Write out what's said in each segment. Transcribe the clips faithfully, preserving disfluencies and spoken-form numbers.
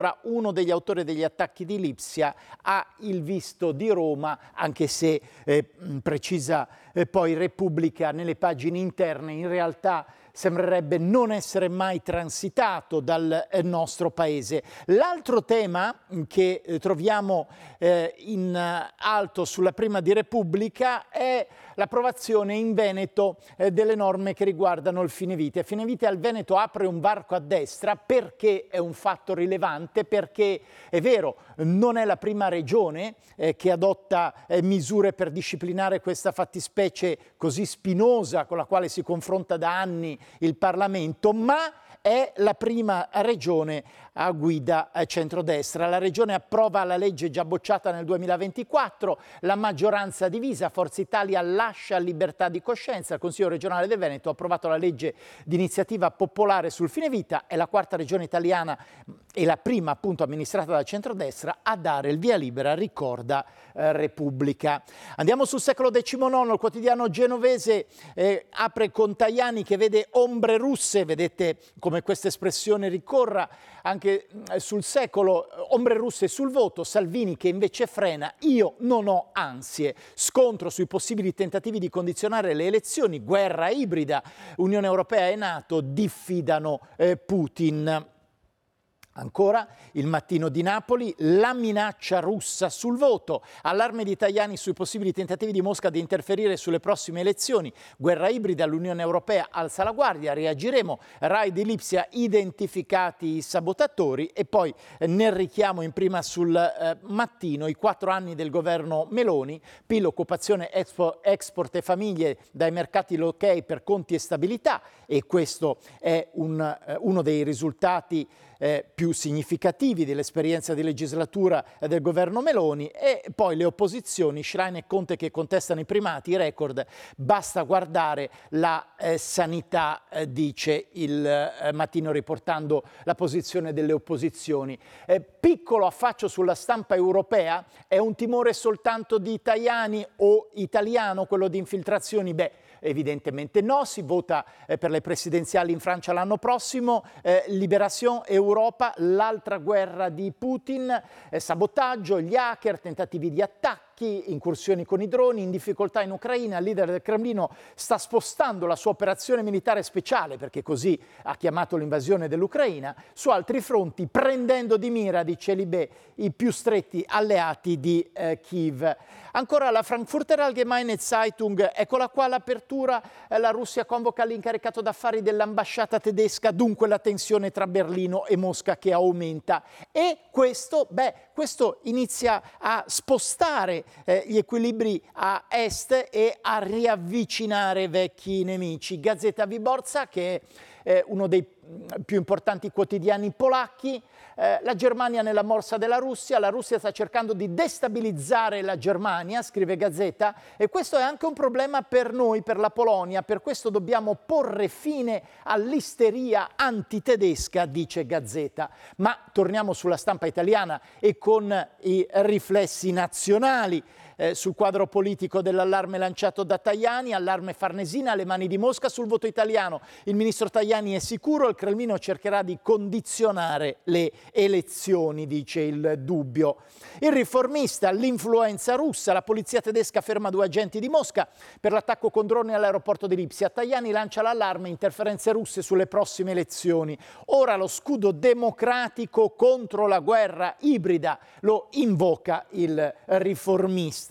Uno degli autori degli attacchi di Lipsia ha il visto di Roma, anche se eh, precisa eh, poi Repubblica nelle pagine interne, in realtà sembrerebbe non essere mai transitato dal eh, nostro paese. L'altro tema che eh, troviamo eh, in alto sulla prima di Repubblica è l'approvazione in Veneto eh, delle norme che riguardano il fine vita. Fine vita al Veneto apre un varco a destra perché è un fatto rilevante, perché è vero, non è la prima regione eh, che adotta eh, misure per disciplinare questa fattispecie così spinosa con la quale si confronta da anni il Parlamento, ma è la prima regione a guida centrodestra. La regione approva la legge già bocciata nel duemilaventiquattro, la maggioranza divisa, Forza Italia lascia libertà di coscienza, il Consiglio regionale del Veneto ha approvato la legge di iniziativa popolare sul fine vita, è la quarta regione italiana e la prima appunto amministrata da centrodestra a dare il via libera, ricorda eh, Repubblica. Andiamo sul secolo diciannove, il quotidiano genovese eh, apre con Tajani che vede ombre russe, vedete come questa espressione ricorra anche sul secolo, ombre russe sul voto, Salvini che invece frena, io non ho ansie, scontro sui possibili tentativi di condizionare le elezioni, guerra ibrida, Unione Europea e NATO diffidano eh, Putin. Ancora il Mattino di Napoli, la minaccia russa sul voto, allarme di Tajani sui possibili tentativi di Mosca di interferire sulle prossime elezioni, guerra ibrida, l'Unione Europea alza la guardia, reagiremo, Rai di Lipsia identificati i sabotatori e poi nel richiamo in prima sul eh, Mattino i quattro anni del governo Meloni, P I L, occupazione, expo, export e famiglie dai mercati ok per conti e stabilità e questo è un, eh, uno dei risultati Eh, più significativi dell'esperienza di legislatura eh, del governo Meloni e poi le opposizioni, Schlein e Conte che contestano i primati, i record, basta guardare la eh, sanità, eh, dice il eh, Mattino riportando la posizione delle opposizioni. Eh, piccolo affaccio sulla stampa europea, è un timore soltanto di Tajani o italiano quello di infiltrazioni? Beh, evidentemente no, si vota eh, per le presidenziali in Francia l'anno prossimo, eh, Libération Europa, l'altra guerra di Putin, eh, sabotaggio, gli hacker, tentativi di attacchi, incursioni con i droni, in difficoltà in Ucraina, il leader del Cremlino sta spostando la sua operazione militare speciale, perché così ha chiamato l'invasione dell'Ucraina, su altri fronti, prendendo di mira, dice Libé, i più stretti alleati di eh, Kiev. Ancora la Frankfurter Allgemeine Zeitung, eccola qua l'apertura, eh, la Russia convoca l'incaricato d'affari dell'ambasciata tedesca, dunque la tensione tra Berlino e Mosca che aumenta. E questo, beh, questo inizia a spostare eh, gli equilibri a est e a riavvicinare vecchi nemici. Gazzetta Wyborcza, che è eh, uno dei più importanti quotidiani polacchi, eh, la Germania nella morsa della Russia, la Russia sta cercando di destabilizzare la Germania, scrive Gazzetta, e questo è anche un problema per noi, per la Polonia, per questo dobbiamo porre fine all'isteria antitedesca, dice Gazzetta. Ma torniamo sulla stampa italiana e con i riflessi nazionali. Eh, sul quadro politico dell'allarme lanciato da Tajani, allarme Farnesina, alle mani di Mosca sul voto italiano. Il ministro Tajani è sicuro, il Cremlino cercherà di condizionare le elezioni, dice il Dubbio. Il Riformista, l'influenza russa, la polizia tedesca ferma due agenti di Mosca per l'attacco con droni all'aeroporto di Lipsia. Tajani lancia l'allarme, interferenze russe sulle prossime elezioni. Ora lo scudo democratico contro la guerra ibrida, lo invoca il Riformista.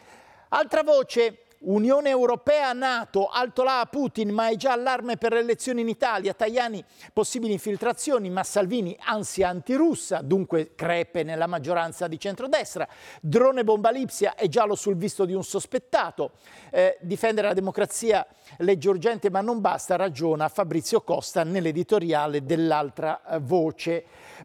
Altra voce, Unione Europea, NATO, alto là a Putin, ma è già allarme per le elezioni in Italia. Tajani, possibili infiltrazioni, ma Salvini, ansia antirussa, dunque crepe nella maggioranza di centrodestra. Drone bomba Lipsia è giallo sul visto di un sospettato. Eh, difendere la democrazia, legge urgente ma non basta, ragiona Fabrizio Costa nell'editoriale dell'altra voce.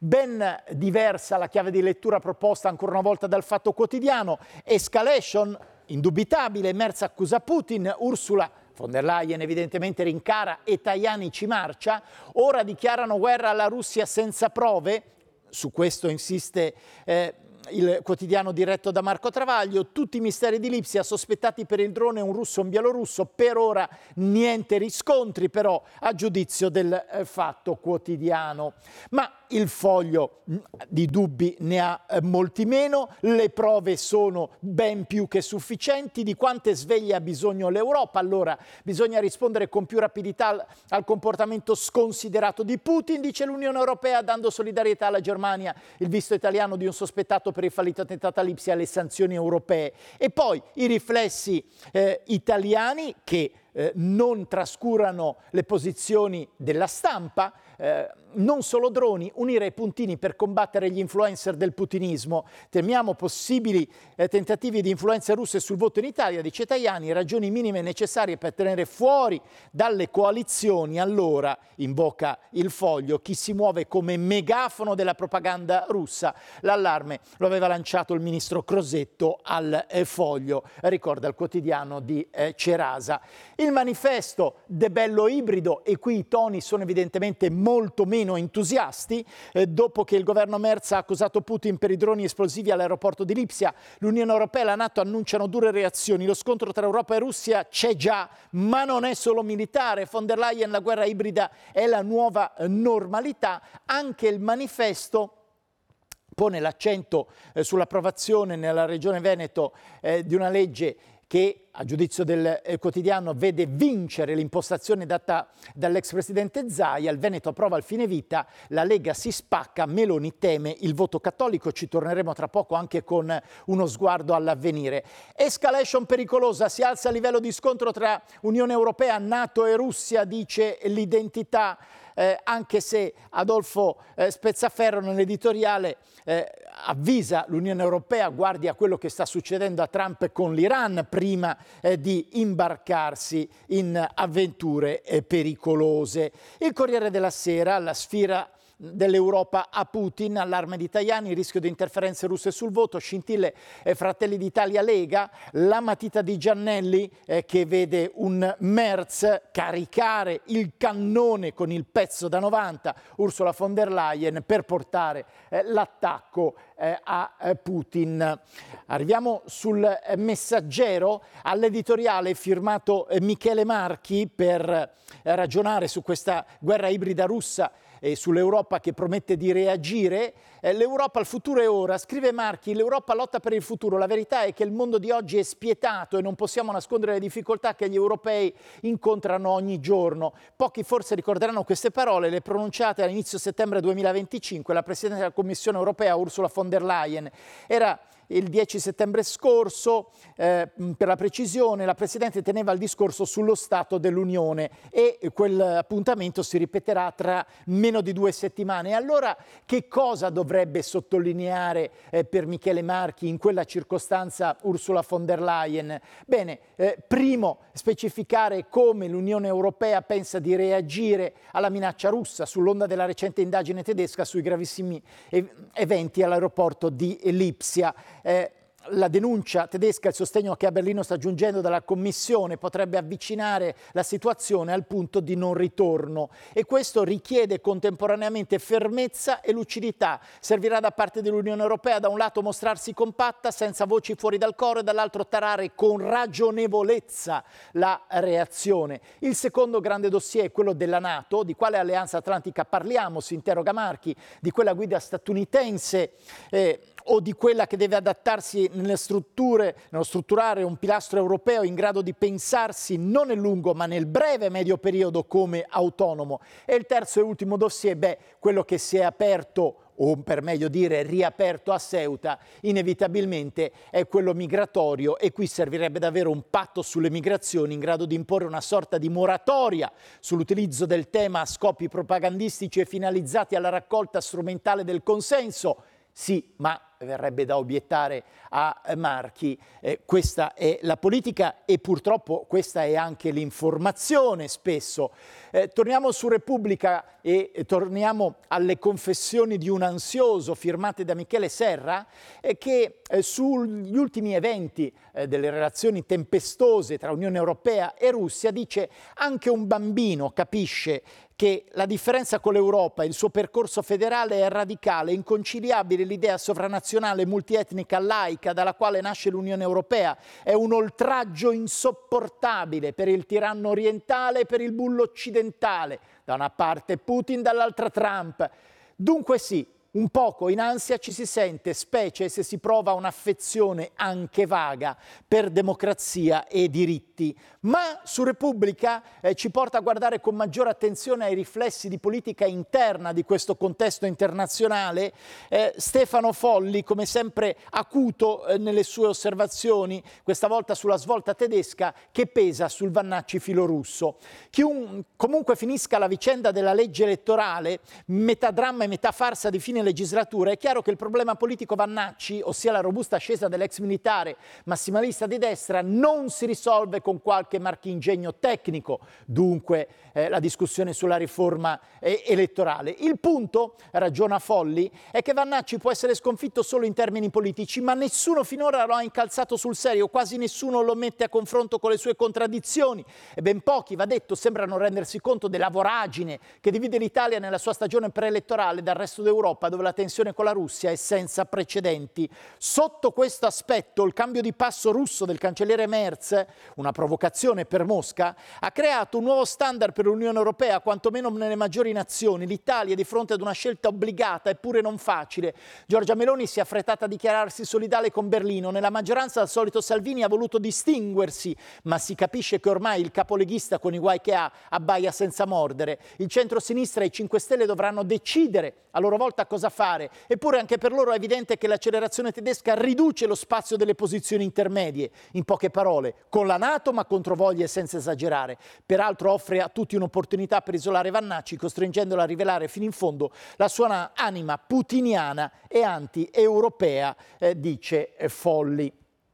Ben diversa la chiave di lettura proposta ancora una volta dal Fatto Quotidiano. Escalation indubitabile, Merz accusa Putin, Ursula von der Leyen evidentemente rincara e Tajani ci marcia, ora dichiarano guerra alla Russia senza prove, su questo insiste eh, il quotidiano diretto da Marco Travaglio, tutti i misteri di Lipsia, sospettati per il drone un russo e un bielorusso, per ora niente riscontri però a giudizio del eh, Fatto Quotidiano. Ma il Foglio di dubbi ne ha molti meno, le prove sono ben più che sufficienti. Di quante sveglie ha bisogno l'Europa? Allora bisogna rispondere con più rapidità al, al comportamento sconsiderato di Putin, dice l'Unione Europea, dando solidarietà alla Germania, il visto italiano di un sospettato per il fallito attentato a Lipsia, alle sanzioni europee. E poi i riflessi eh, italiani che eh, non trascurano le posizioni della stampa. Eh, non solo droni, unire i puntini per combattere gli influencer del putinismo. Temiamo possibili eh, tentativi di influenze russe sul voto in Italia, dice Tajani, ragioni minime necessarie per tenere fuori dalle coalizioni. Allora, invoca il Foglio, chi si muove come megafono della propaganda russa. L'allarme lo aveva lanciato il ministro Crosetto al eh, Foglio, ricorda il quotidiano di eh, Cerasa. Il manifesto De Bello ibrido, e qui i toni sono evidentemente molto meno entusiasti. Eh, dopo che il governo Merz ha accusato Putin per i droni esplosivi all'aeroporto di Lipsia, l'Unione Europea e la NATO annunciano dure reazioni. Lo scontro tra Europa e Russia c'è già, ma non è solo militare. Von der Leyen, la guerra ibrida è la nuova eh, normalità. Anche il manifesto pone l'accento eh, sull'approvazione nella Regione Veneto eh, di una legge che, a giudizio del eh, quotidiano, vede vincere l'impostazione data dall'ex presidente Zaia. Il Veneto approva il fine vita, la Lega si spacca, Meloni teme il voto cattolico. Ci torneremo tra poco anche con uno sguardo all'avvenire. Escalation pericolosa, si alza il livello di scontro tra Unione Europea, NATO e Russia, dice l'Identità. Eh, anche se Adolfo eh, Spezzaferro nell'editoriale eh, avvisa l'Unione Europea, guardi a quello che sta succedendo a Trump con l'Iran prima eh, di imbarcarsi in avventure eh, pericolose. Il Corriere della Sera, la sfida dell'Europa a Putin, allarme di Tajani, rischio di interferenze russe sul voto, scintille eh, Fratelli d'Italia Lega, la matita di Giannelli eh, che vede un Merz caricare il cannone con il pezzo da novanta, Ursula von der Leyen, per portare eh, l'attacco eh, a eh, Putin. Arriviamo sul eh, Messaggero, all'editoriale firmato eh, Michele Marchi per eh, ragionare su questa guerra ibrida russa e sull'Europa che promette di reagire. Eh, L'Europa, il futuro è ora, scrive Marchi, l'Europa lotta per il futuro. La verità è che il mondo di oggi è spietato e non possiamo nascondere le difficoltà che gli europei incontrano ogni giorno. Pochi forse ricorderanno queste parole, le pronunciate all'inizio settembre duemilaventicinque. La Presidente della Commissione europea, Ursula von der Leyen, era il dieci settembre scorso, eh, per la precisione, la Presidente teneva il discorso sullo Stato dell'Unione e quel appuntamento si ripeterà tra meno di due settimane. Allora che cosa dovrebbe sottolineare eh, per Michele Marchi in quella circostanza Ursula von der Leyen? Bene, eh, primo, specificare come l'Unione Europea pensa di reagire alla minaccia russa sull'onda della recente indagine tedesca sui gravissimi ev- eventi all'aeroporto di Lipsia. Eh, la denuncia tedesca, il sostegno che a Berlino sta giungendo dalla Commissione potrebbe avvicinare la situazione al punto di non ritorno e questo richiede contemporaneamente fermezza e lucidità. Servirà da parte dell'Unione Europea da un lato mostrarsi compatta senza voci fuori dal coro e dall'altro tarare con ragionevolezza la reazione. Il secondo grande dossier è quello della NATO. Di quale alleanza atlantica parliamo? Si interroga Marchi. Di quella guida statunitense eh, o di quella che deve adattarsi nelle strutture, nello strutturare un pilastro europeo in grado di pensarsi non nel lungo ma nel breve e medio periodo come autonomo. E il terzo e ultimo dossier, beh, quello che si è aperto o per meglio dire riaperto a Ceuta, inevitabilmente è quello migratorio e qui servirebbe davvero un patto sulle migrazioni in grado di imporre una sorta di moratoria sull'utilizzo del tema a scopi propagandistici e finalizzati alla raccolta strumentale del consenso. Sì, ma verrebbe da obiettare a Marchi, eh, questa è la politica e purtroppo questa è anche l'informazione spesso. Eh, torniamo su Repubblica e eh, torniamo alle confessioni di un ansioso firmate da Michele Serra eh, che eh, sugli ultimi eventi eh, delle relazioni tempestose tra Unione Europea e Russia dice anche un bambino capisce che la differenza con l'Europa e il suo percorso federale è radicale, inconciliabile l'idea sovranazionale multietnica laica dalla quale nasce l'Unione Europea. È un oltraggio insopportabile per il tiranno orientale e per il bullo occidentale. Da una parte Putin, dall'altra Trump. Dunque sì, un poco in ansia ci si sente, specie se si prova un'affezione anche vaga per democrazia e diritti. Ma su Repubblica eh, ci porta a guardare con maggiore attenzione ai riflessi di politica interna di questo contesto internazionale. Eh, Stefano Folli, come sempre acuto eh, nelle sue osservazioni, questa volta sulla svolta tedesca che pesa sul Vannacci filorusso. Chiun, comunque finisca la vicenda della legge elettorale, metà dramma e metà farsa di fine legislatura, è chiaro che il problema politico Vannacci, ossia la robusta ascesa dell'ex militare massimalista di destra, non si risolve con qualche marchingegno tecnico, dunque eh, la discussione sulla riforma eh, elettorale. Il punto, ragiona Folli, è che Vannacci può essere sconfitto solo in termini politici, ma nessuno finora lo ha incalzato sul serio, quasi nessuno lo mette a confronto con le sue contraddizioni e ben pochi, va detto, sembrano rendersi conto della voragine che divide l'Italia nella sua stagione preelettorale dal resto d'Europa, dove la tensione con la Russia è senza precedenti. Sotto questo aspetto, il cambio di passo russo del cancelliere Merz, una provocazione per Mosca, ha creato un nuovo standard per l'Unione Europea, quantomeno nelle maggiori nazioni. L'Italia, di fronte ad una scelta obbligata eppure non facile. Giorgia Meloni si è affrettata a dichiararsi solidale con Berlino. Nella maggioranza, al solito Salvini ha voluto distinguersi, ma si capisce che ormai il capoleghista, con i guai che ha, abbaia senza mordere. Il centro-sinistra e i cinque Stelle dovranno decidere a loro volta cosa fare, eppure anche per loro è evidente che l'accelerazione tedesca riduce lo spazio delle posizioni intermedie, in poche parole, con la NATO ma contro voglie senza esagerare. Peraltro offre a tutti un'opportunità per isolare Vannacci, costringendolo a rivelare fino in fondo la sua anima putiniana e anti-europea, eh, dice eh, Folli.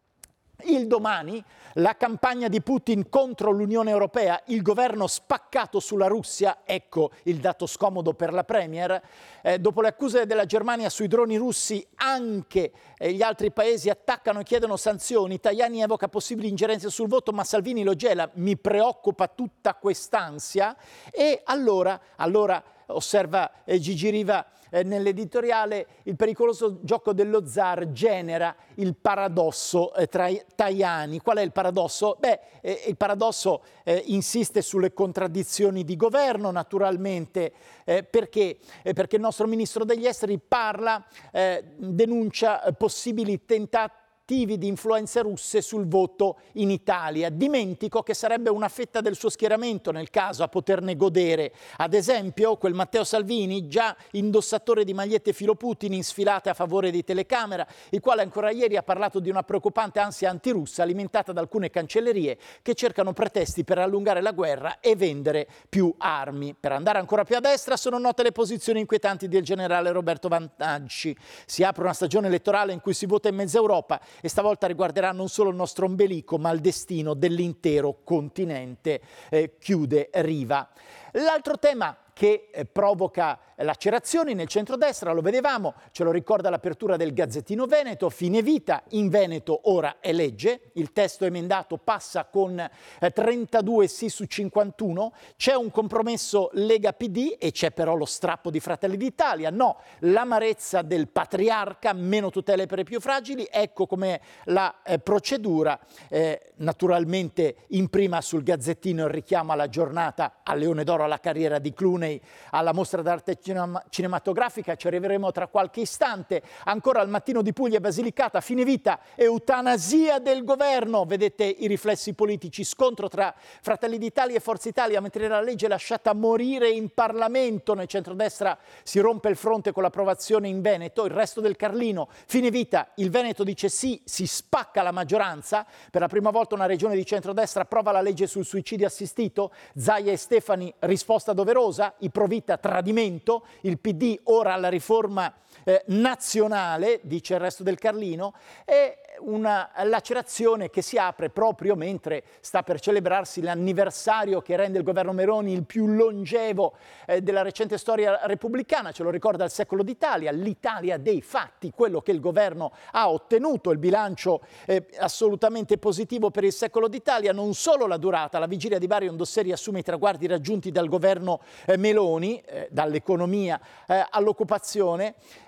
Il Domani, la campagna di Putin contro l'Unione Europea, il governo spaccato sulla Russia, ecco il dato scomodo per la Premier. Eh, dopo le accuse della Germania sui droni russi, anche eh, gli altri paesi attaccano e chiedono sanzioni. Tajani evoca possibili ingerenze sul voto, ma Salvini lo gela. Mi preoccupa tutta quest'ansia. E allora, allora osserva eh, Gigi Riva, Eh, nell'editoriale, il pericoloso gioco dello zar genera il paradosso eh, tra Tajani. Qual è il paradosso? Beh, eh, il paradosso eh, insiste sulle contraddizioni di governo, naturalmente, eh, perché? Eh, perché il nostro ministro degli esteri parla, eh, denuncia eh, possibili tentativi di influenze russe sul voto in Italia. Dimentico che sarebbe una fetta del suo schieramento nel caso a poterne godere. Ad esempio, quel Matteo Salvini, già indossatore di magliette filo Putin in sfilate a favore di telecamera, il quale ancora ieri ha parlato di una preoccupante ansia antirussa alimentata da alcune cancellerie che cercano pretesti per allungare la guerra e vendere più armi. Per andare ancora più a destra sono note le posizioni inquietanti del generale Roberto Vannacci. Si apre una stagione elettorale in cui si vota in mezza Europa e stavolta riguarderà non solo il nostro ombelico, ma il destino dell'intero continente, eh, chiude Riva. L'altro tema che eh, provoca lacerazioni nel centrodestra, lo vedevamo, ce lo ricorda l'apertura del Gazzettino Veneto, fine vita, in Veneto ora è legge, il testo emendato passa con eh, trentadue sì su cinquantuno, c'è un compromesso Lega-P D e c'è però lo strappo di Fratelli d'Italia, no, l'amarezza del patriarca, meno tutele per i più fragili, ecco com'è la eh, procedura, eh, naturalmente in prima sul Gazzettino il richiamo alla giornata al Leone d'Oro, alla carriera di Clooney, alla mostra d'arte cinematografica, ci arriveremo tra qualche istante. Ancora al Mattino di Puglia e Basilicata, fine vita, eutanasia del governo, vedete i riflessi politici, scontro tra Fratelli d'Italia e Forza Italia, mentre la legge è lasciata morire in Parlamento, nel centrodestra si rompe il fronte con l'approvazione in Veneto, il resto del Carlino, fine vita, il Veneto dice sì, si spacca la maggioranza, per la prima volta una regione di centrodestra approva la legge sul suicidio assistito, Zaia e Stefani risposta doverosa, i Provita tradimento, il P D ora alla riforma eh, nazionale, dice il resto del Carlino, e una lacerazione che si apre proprio mentre sta per celebrarsi l'anniversario che rende il governo Meloni il più longevo eh, della recente storia repubblicana, ce lo ricorda il secolo d'Italia, l'Italia dei fatti, quello che il governo ha ottenuto, il bilancio eh, assolutamente positivo per il secolo d'Italia, non solo la durata, la vigilia di Bari Ondosseri assume i traguardi raggiunti dal governo eh, Meloni, eh, dall'economia eh, all'occupazione,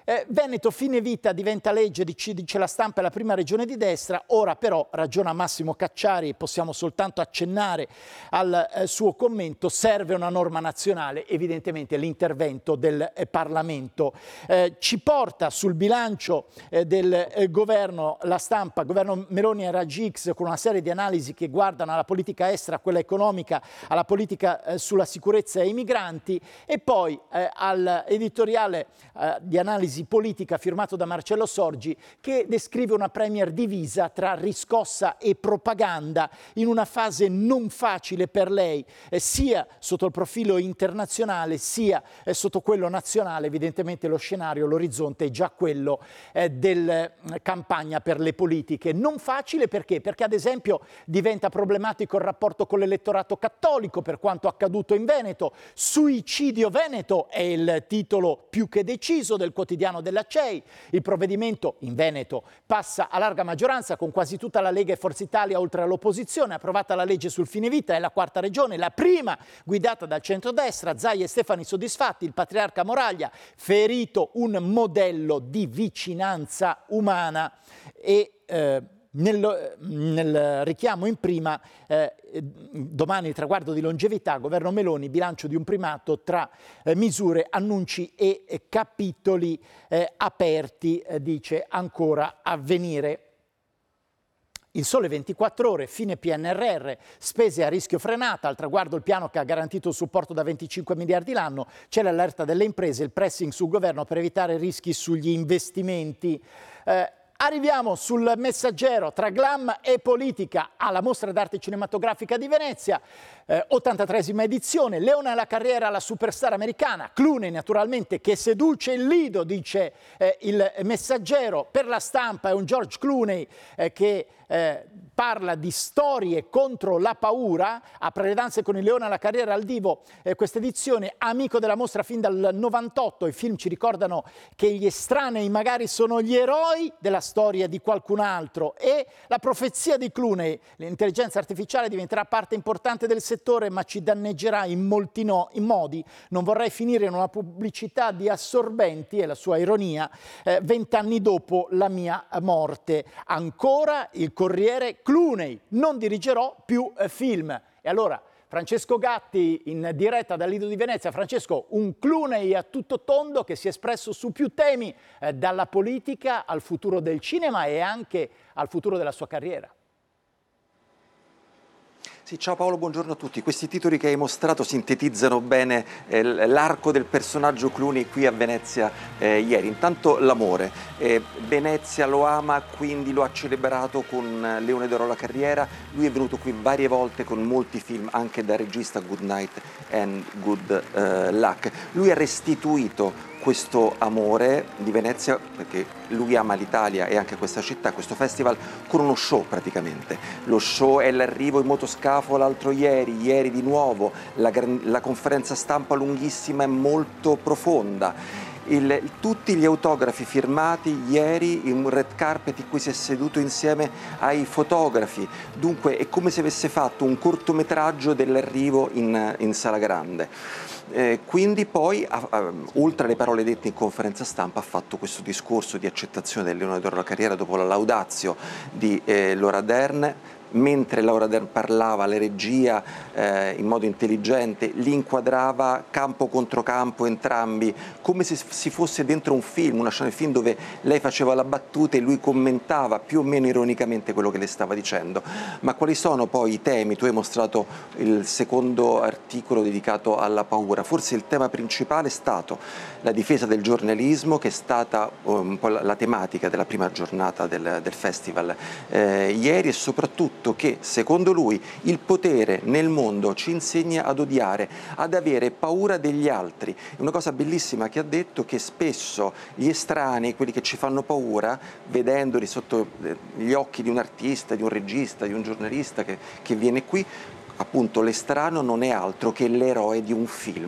Eh, Veneto fine vita diventa legge, dice, dice La Stampa, è la prima regione di destra. Ora però, ragiona Massimo Cacciari, possiamo soltanto accennare al eh, suo commento, serve una norma nazionale, evidentemente l'intervento del eh, Parlamento. Eh, ci porta sul bilancio eh, del eh, governo La Stampa, governo Meloni e Raggi X, con una serie di analisi che guardano alla politica estera, a quella economica, alla politica eh, sulla sicurezza e i migranti, e poi eh, all'editoriale eh, di analisi politica firmato da Marcello Sorgi, che descrive una premier divisa tra riscossa e propaganda in una fase non facile per lei, eh, sia sotto il profilo internazionale sia eh, sotto quello nazionale. Evidentemente lo scenario, l'orizzonte è già quello eh, della eh, campagna per le politiche. Non facile perché? Perché ad esempio diventa problematico il rapporto con l'elettorato cattolico, per quanto accaduto in Veneto. Suicidio Veneto è il titolo più che deciso del quotidiano della C E I. Il provvedimento in Veneto passa a larga maggioranza con quasi tutta la Lega e Forza Italia oltre all'opposizione. Approvata la legge sul fine vita, è la quarta regione, la prima guidata dal centrodestra. Zaia e Stefani soddisfatti, il patriarca Moraglia ferito un modello di vicinanza umana e eh, Nel, nel richiamo in prima, eh, domani il traguardo di longevità, governo Meloni, bilancio di un primato tra eh, misure, annunci e eh, capitoli eh, aperti, eh, dice ancora a venire. Il Sole ventiquattro Ore, fine P N R R, spese a rischio frenata, al traguardo il piano che ha garantito il supporto da venticinque miliardi l'anno, c'è l'allerta delle imprese, il pressing sul governo per evitare rischi sugli investimenti. Eh, Arriviamo sul Messaggero, tra glam e politica, alla Mostra d'Arte Cinematografica di Venezia, eh, ottantatreesima edizione, Leona la carriera, la superstar americana, Clooney naturalmente che seduce il lido, dice eh, il Messaggero. Per La Stampa è un George Clooney eh, che eh, parla di storie contro la paura, apre le danze con il Leone alla carriera al divo, eh, questa edizione, amico della mostra fin dal novantotto, i film ci ricordano che gli estranei magari sono gli eroi della storia di qualcun altro, e la profezia di Clooney, l'intelligenza artificiale diventerà parte importante del settore ma ci danneggerà in molti no, in modi, non vorrei finire in una pubblicità di assorbenti, è la sua ironia, eh, vent'anni dopo la mia morte. Ancora il Corriere, Clooney, non dirigerò più eh, film. E allora Francesco Gatti in diretta dal Lido di Venezia. Francesco, un Clooney a tutto tondo che si è espresso su più temi, eh, dalla politica al futuro del cinema e anche al futuro della sua carriera. Sì, ciao Paolo, buongiorno a tutti. Questi titoli che hai mostrato sintetizzano bene eh, l'arco del personaggio Clooney qui a Venezia eh, ieri. Intanto l'amore. Eh, Venezia lo ama, quindi lo ha celebrato con Leone d'Oro alla carriera. Lui è venuto qui varie volte con molti film, anche da regista, Good Night and Good uh, Luck. Lui ha restituito questo amore di Venezia, perché lui ama l'Italia e anche questa città, questo festival, con uno show praticamente. Lo show è l'arrivo in motoscafo l'altro ieri, ieri di nuovo, la, la conferenza stampa lunghissima e molto profonda. Il, tutti gli autografi firmati ieri, in un red carpet in cui si è seduto insieme ai fotografi. Dunque è come se avesse fatto un cortometraggio dell'arrivo in, in Sala Grande. Eh, quindi poi, a, a, oltre alle parole dette in conferenza stampa, ha fatto questo discorso di accettazione del Leone d'Oro alla carriera dopo la laudatio di eh, Laura Dern. Mentre Laura Dern parlava, la regia eh, in modo intelligente li inquadrava campo contro campo entrambi, come se si fosse dentro un film, una scena di film dove lei faceva la battuta e lui commentava più o meno ironicamente quello che le stava dicendo. Ma quali sono poi i temi? Tu hai mostrato il secondo articolo dedicato alla paura. Forse il tema principale è stato la difesa del giornalismo, che è stata un po' la, la tematica della prima giornata del, del festival eh, ieri, e soprattutto che, secondo lui, il potere nel mondo ci insegna ad odiare, ad avere paura degli altri. È una cosa bellissima che ha detto, che spesso gli estranei, quelli che ci fanno paura, vedendoli sotto gli occhi di un artista, di un regista, di un giornalista che, che viene qui, appunto l'estraneo non è altro che l'eroe di un film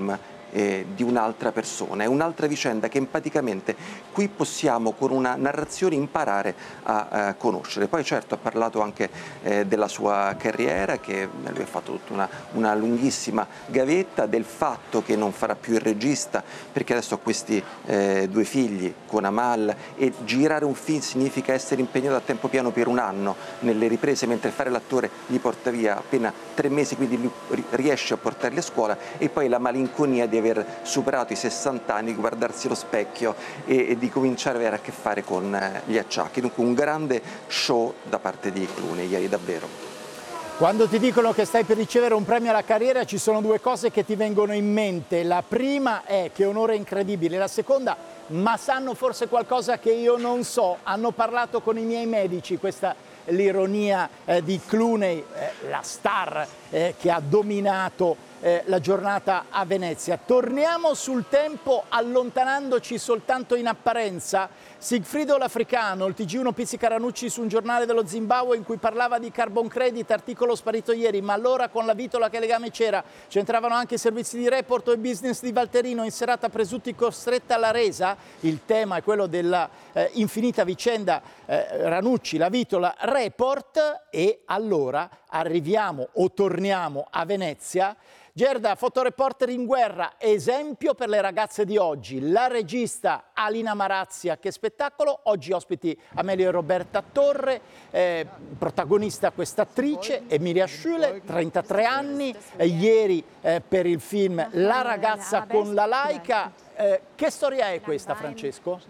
eh, di un'altra persona, è un'altra vicenda che empaticamente qui possiamo con una narrazione imparare a, a conoscere. Poi certo ha parlato anche eh, della sua carriera, che lui ha fatto tutta una, una lunghissima gavetta, del fatto che non farà più il regista perché adesso ha questi eh, due figli con Amal e girare un film significa essere impegnato a tempo pieno per un anno nelle riprese, mentre fare l'attore gli porta via appena tre mesi, quindi lui riesce a portarli a scuola, e poi la malinconia di aver superato i sessanta anni, di guardarsi allo specchio e, e di cominciare ad avere a che fare con eh, gli acciacchi. Dunque un grande show da parte di Clooney ieri, davvero. Quando ti dicono che stai per ricevere un premio alla carriera ci sono due cose che ti vengono in mente. La prima è che onore incredibile, la seconda, ma sanno forse qualcosa che io non so, hanno parlato con i miei medici, questa è l'ironia eh, di Clooney, eh, la star eh, che ha dominato eh, la giornata a Venezia. Torniamo sul tempo allontanandoci soltanto in apparenza. Sigfrido L'Africano, il T G uno Pizzica Ranucci su un giornale dello Zimbabwe in cui parlava di carbon credit, articolo sparito ieri, ma allora con la vitola che legame c'era? C'entravano anche i servizi di Report o il business di Valterino in serata presunti costretta alla resa? Il tema è quello della eh, infinita vicenda eh, Ranucci, la vitola, Report, e allora arriviamo o torniamo a Venezia. Gerda, fotoreporter in guerra, esempio per le ragazze di oggi. La regista Alina Marazia, che spettacolo, oggi ospiti Amelio e Roberta Torre, eh, protagonista questa attrice, Emilia Schüle, trentatré anni, eh, ieri eh, per il film La ragazza con la laica. Eh, che storia è questa, Francesco?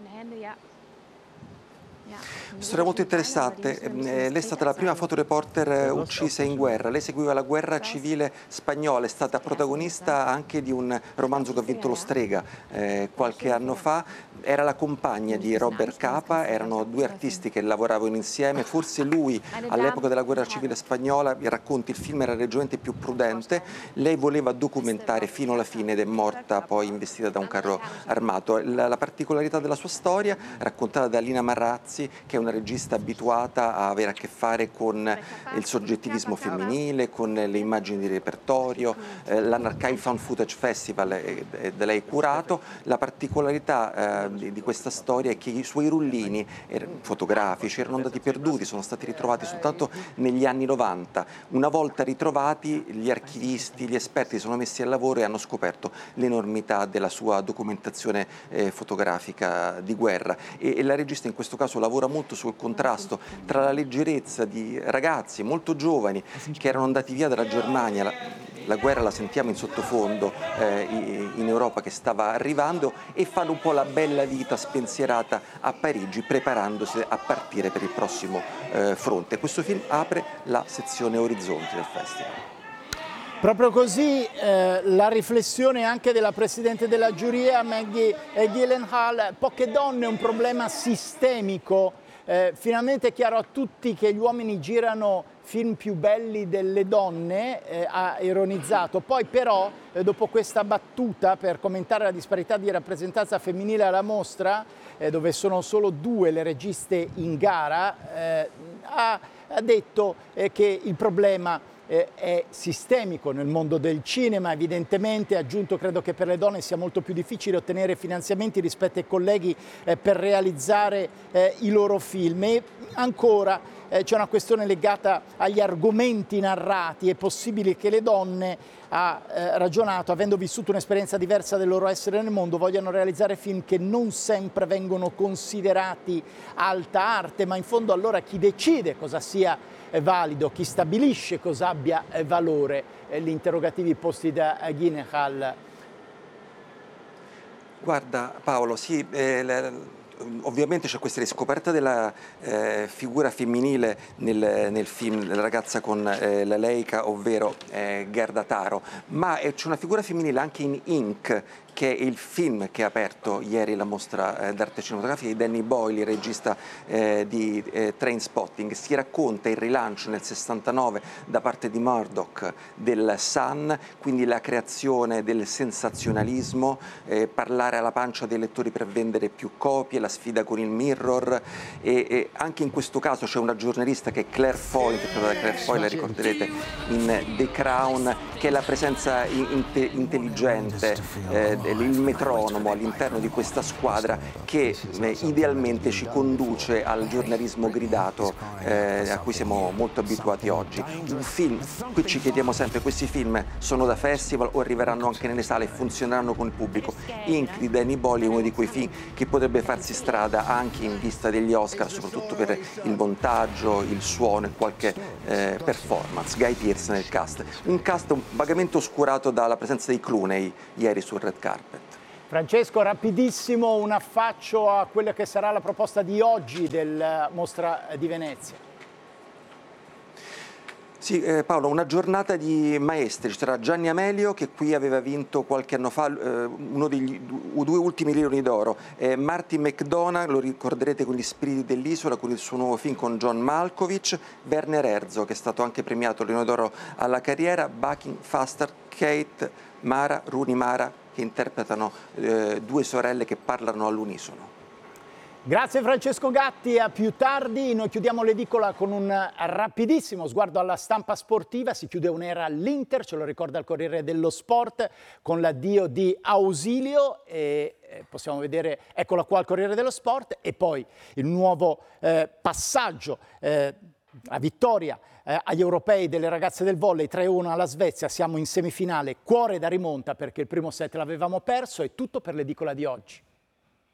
Storia molto interessante. Eh, lei è stata la prima fotoreporter uccisa in guerra. Lei seguiva la guerra civile spagnola, è stata protagonista anche di un romanzo che ha vinto lo Strega eh, qualche anno fa. Era la compagna di Robert Capa, erano due artisti che lavoravano insieme. Forse lui all'epoca della guerra civile spagnola, i racconti, il film era leggermente più prudente. Lei voleva documentare fino alla fine ed è morta poi investita da un carro armato. La, la particolarità della sua storia, raccontata da Alina Marazzi, che è una regista abituata a avere a che fare con il soggettivismo femminile, con le immagini di repertorio, eh, l'Anarchive Found Footage Festival è, è da lei curato. La particolarità eh, di, di questa storia è che i suoi rullini erano fotografici erano andati perduti, sono stati ritrovati soltanto negli anni novanta. Una volta ritrovati, gli archivisti, gli esperti si sono messi al lavoro e hanno scoperto l'enormità della sua documentazione eh, fotografica di guerra, e, e la regista in questo caso lavora molto sul contrasto tra la leggerezza di ragazzi molto giovani che erano andati via dalla Germania, la, la guerra la sentiamo in sottofondo eh, in Europa che stava arrivando, e fanno un po' la bella vita spensierata a Parigi preparandosi a partire per il prossimo eh, fronte. Questo film apre la sezione Orizzonti del festival. Proprio così eh, la riflessione anche della Presidente della giuria Maggie Gyllenhaal, poche donne, un problema sistemico. Eh, finalmente è chiaro a tutti che gli uomini girano film più belli delle donne, eh, ha ironizzato. Poi però, eh, dopo questa battuta per commentare la disparità di rappresentanza femminile alla mostra, eh, dove sono solo due le registe in gara, eh, ha, ha detto eh, che il problema è sistemico nel mondo del cinema, evidentemente. Ha aggiunto: credo che per le donne sia molto più difficile ottenere finanziamenti rispetto ai colleghi eh, per realizzare eh, i loro film. E ancora eh, c'è una questione legata agli argomenti narrati. È possibile che le donne, ha eh, ragionato, avendo vissuto un'esperienza diversa del loro essere nel mondo, vogliano realizzare film che non sempre vengono considerati alta arte, ma in fondo allora chi decide cosa sia è valido, chi stabilisce cosa abbia valore? Gli interrogativi posti da Gyllenhaal. Guarda Paolo, sì, eh, le, ovviamente c'è questa riscoperta della eh, figura femminile nel, nel film La ragazza con eh, la laica, ovvero eh, Gerda Taro, ma c'è una figura femminile anche in Ink, che è il film che ha aperto ieri la mostra eh, d'arte cinematografia di Danny Boyle, il regista eh, di eh, Trainspotting. Si racconta il rilancio nel sessantanove da parte di Murdoch del Sun, quindi la creazione del sensazionalismo, eh, parlare alla pancia dei lettori per vendere più copie, la sfida con il Mirror, e, e anche in questo caso c'è una giornalista che è Claire Foy, interpretata da Claire Foy, la ricorderete in The Crown, che è la presenza in, in, intelligente, eh, il metronomo all'interno di questa squadra che eh, idealmente ci conduce al giornalismo gridato eh, a cui siamo molto abituati oggi. Un film, qui ci chiediamo sempre, questi film sono da festival o arriveranno anche nelle sale e funzioneranno con il pubblico? Ink di Danny Boyle è uno di quei film che potrebbe farsi strada anche in vista degli Oscar, soprattutto per il montaggio, il suono e qualche eh, performance. Guy Pearce nel cast, un cast vagamente oscurato dalla presenza di Clooney ieri sul red carpet. Francesco, rapidissimo un affaccio a quella che sarà la proposta di oggi del Mostra di Venezia. Sì, eh, Paolo, una giornata di maestri. Ci sarà Gianni Amelio, che qui aveva vinto qualche anno fa eh, uno degli due ultimi Leoni d'Oro, eh, Martin McDonagh, lo ricorderete con Gli spiriti dell'isola, con il suo nuovo film con John Malkovich, Werner Herzog, che è stato anche premiato Leone d'Oro alla carriera, Bucking Foster, Kate Mara, Rooney Mara, che interpretano eh, due sorelle che parlano all'unisono. Grazie Francesco Gatti, a più tardi. Noi chiudiamo l'edicola con un rapidissimo sguardo alla stampa sportiva. Si chiude un'era all'Inter, ce lo ricorda il Corriere dello Sport, con l'addio di Ausilio e possiamo vedere, eccola qua il Corriere dello Sport, e poi il nuovo eh, passaggio, eh, la vittoria eh, agli europei delle ragazze del volley tre a uno alla Svezia. Siamo in semifinale, cuore da rimonta perché il primo set l'avevamo perso. È tutto per l'edicola di oggi.